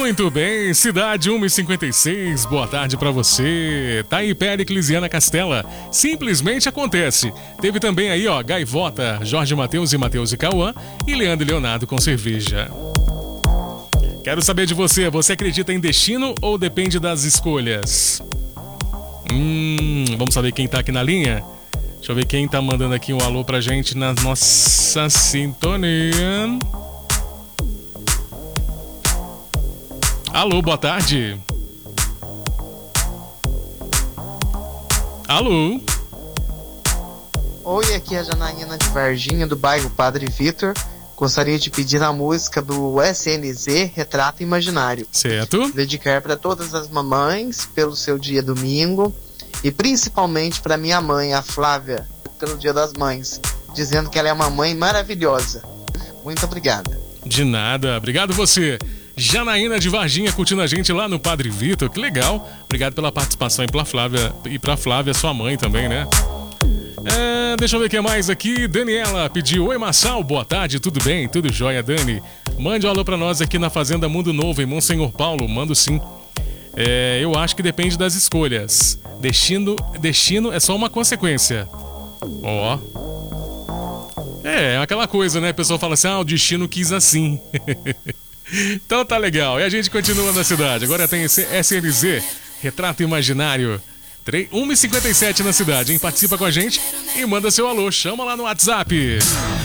Muito bem, cidade 1h56, boa tarde pra você. Tá aí, Péricles e Ana Castela. Simplesmente acontece. Teve também aí, ó, Gaivota, Jorge Mateus e Cauã e Leandro e Leonardo com cerveja. Quero saber de você, você acredita em destino ou depende das escolhas? Vamos saber quem tá aqui na linha? Deixa eu ver quem tá mandando aqui um alô pra gente na nossa sintonia. Alô, boa tarde. Alô. Oi, aqui é a Janaína de Varginha, do bairro Padre Vitor. Gostaria de pedir a música do SNZ, Retrato Imaginário. Certo. Dedicar para todas as mamães pelo seu dia domingo e principalmente para minha mãe, a Flávia, pelo Dia das Mães, dizendo que ela é uma mãe maravilhosa. Muito obrigada. De nada, obrigado você. Janaína de Varginha curtindo a gente lá no Padre Vitor, que legal. Obrigado pela participação e pra Flávia, sua mãe também, né? Deixa eu ver o que mais aqui. Daniela pediu: oi, Massal, boa tarde, tudo bem? Tudo jóia, Dani? Mande um alô pra nós aqui na Fazenda Mundo Novo, em Monsenhor Paulo. Mando sim. Eu acho que depende das escolhas. Destino é só uma consequência. Ó. É aquela coisa, né? A pessoa fala assim: o destino quis assim. Então tá legal. E a gente continua na cidade. Agora tem esse SNZ, Retrato Imaginário. 1h57 na cidade, hein? Participa com a gente e manda seu alô. Chama lá no WhatsApp.